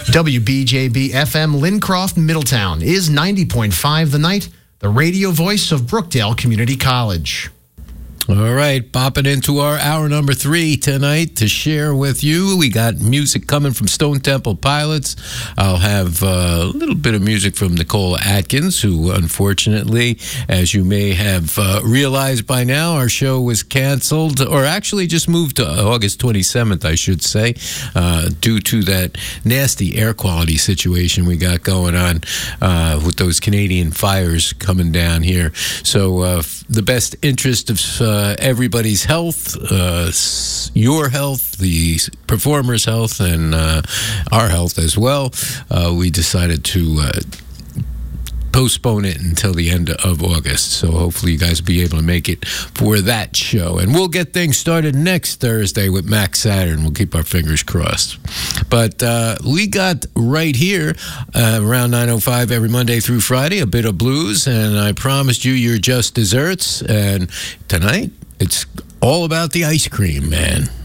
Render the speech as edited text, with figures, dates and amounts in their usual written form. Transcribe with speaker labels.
Speaker 1: WBJB FM Lincroft, Middletown is 90.5 The Night, the radio voice of Brookdale Community College.
Speaker 2: All right, popping into our hour number 3 tonight to share with you. We got music coming from Stone Temple Pilots. I'll have a little bit of music from Nicole Atkins, who unfortunately, as you may have realized by now, our show was canceled, or actually just moved to August 27th, I should say, due to that nasty air quality situation we got going on with those Canadian fires coming down here. So the best interest of everybody's health, your health, the performer's health, and our health as well, we decided to postpone it until the end of August. So hopefully you guys will be able to make it for that show. And we'll get things started next Thursday with Max Saturn. We'll keep our fingers crossed. But we got right here around 9:05 every Monday through Friday, a bit of blues. And I promised you're just desserts. And tonight, it's all about the ice cream, man.